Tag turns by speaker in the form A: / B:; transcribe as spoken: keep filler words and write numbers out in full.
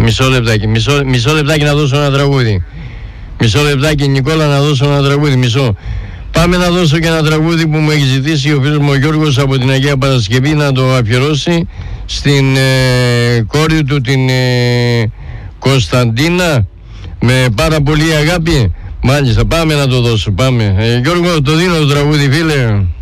A: Μισό λεπτάκι, μισό, μισό λεπτάκι να δώσω ένα τραγούδι. Μισό λεπτάκι, Νικόλα, να δώσω ένα τραγούδι, μισό. Πάμε να δώσω και ένα τραγούδι που μου έχει ζητήσει ο φίλος μου ο Γιώργος από την Αγία Παρασκευή να το αφιερώσει στην ε, κόρη του, την ε, Κωνσταντίνα, με πάρα πολύ αγάπη. Μάλιστα, πάμε να το δώσω, πάμε. Ε, Γιώργο, το δίνω το τραγούδι, φίλε.